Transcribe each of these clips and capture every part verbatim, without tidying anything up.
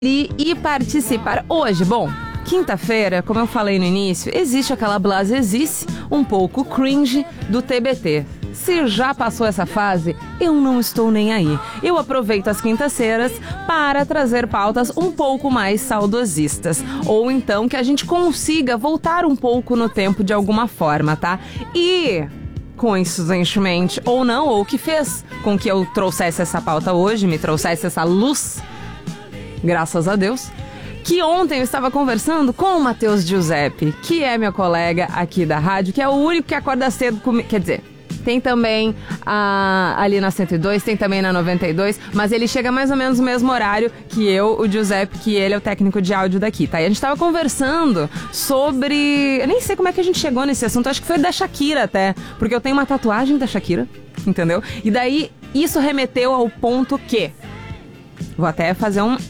E, e participar hoje. Bom, quinta-feira, como eu falei no início, existe aquela blasesice um pouco cringe do T B T. Se já passou essa fase, eu não estou nem aí. Eu aproveito as quintas-feiras para trazer pautas um pouco mais saudosistas. Ou então que a gente consiga voltar um pouco no tempo de alguma forma, tá? E, coincidentemente ou não, ou o que fez com que eu trouxesse essa pauta hoje, me trouxesse essa luz, graças a Deus, que ontem eu estava conversando com o Matheus Giuseppe, que é meu colega aqui da rádio, que é o único que acorda cedo comigo. Quer dizer, tem também a, ali na cento e dois, tem também na noventa e dois, mas ele chega mais ou menos no mesmo horário que eu, o Giuseppe, que ele é o técnico de áudio daqui, tá? E a gente estava conversando sobre... Eu nem sei como é que a gente chegou nesse assunto, acho que foi da Shakira até, porque eu tenho uma tatuagem da Shakira, entendeu? E daí, isso remeteu ao ponto que... Vou até fazer um...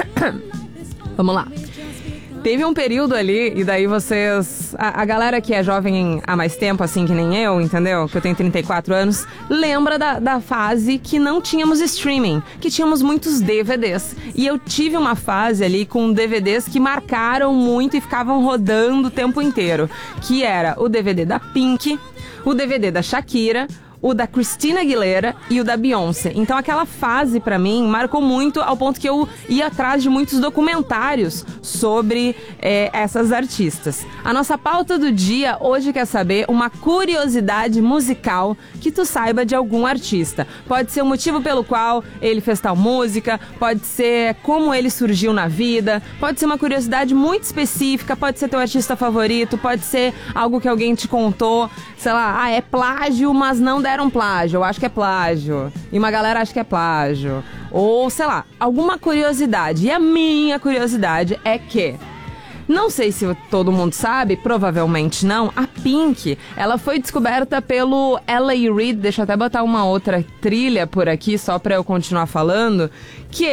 Vamos lá. Teve um período ali, e daí vocês... A, a galera que é jovem há mais tempo, assim que nem eu, entendeu? Que eu tenho trinta e quatro anos, lembra da, da fase que não tínhamos streaming, que tínhamos muitos D V Ds. E eu tive uma fase ali com D V Ds que marcaram muito e ficavam rodando o tempo inteiro. Que era o D V D da Pink, o D V D da Shakira, o da Christina Aguilera e o da Beyoncé. Então aquela fase pra mim marcou muito ao ponto que eu ia atrás de muitos documentários sobre é, essas artistas. A nossa pauta do dia hoje quer saber uma curiosidade musical que tu saiba de algum artista. Pode ser o motivo pelo qual ele fez tal música, pode ser como ele surgiu na vida, pode ser uma curiosidade muito específica, pode ser teu artista favorito, pode ser algo que alguém te contou, sei lá, ah, é plágio, mas não deve um plágio, eu acho que é plágio, e uma galera acha que é plágio, ou sei lá, alguma curiosidade. E a minha curiosidade é que, não sei se todo mundo sabe, provavelmente não, a Pink, ela foi descoberta pelo L A Reid, deixa eu até botar uma outra trilha por aqui só pra eu continuar falando, que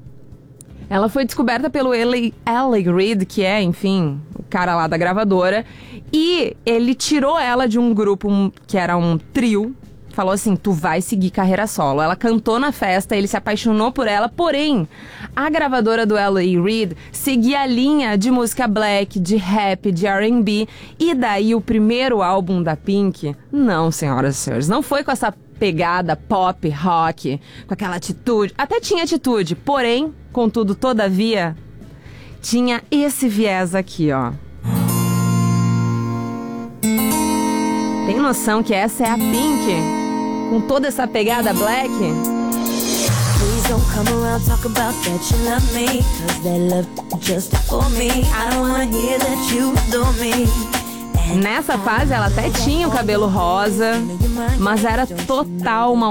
ela foi descoberta pelo L A Reid, que é, enfim, o cara lá da gravadora, e ele tirou ela de um grupo um, que era um trio, falou assim, tu vai seguir carreira solo. Ela cantou na festa, ele se apaixonou por ela, porém, a gravadora do L A Reid seguia a linha de música black, de rap, de R and B, e daí o primeiro álbum da Pink, não, senhoras e senhores, não foi com essa pegada pop, rock, com aquela atitude, até tinha atitude, porém, contudo, todavia, tinha esse viés aqui, ó. Tem noção que essa é a Pink? Com toda essa pegada black? Please don't come around talk about that you love me, cause that love just for me. I don't wanna hear that you adore me. Nessa fase ela até tinha o cabelo rosa, mas era total uma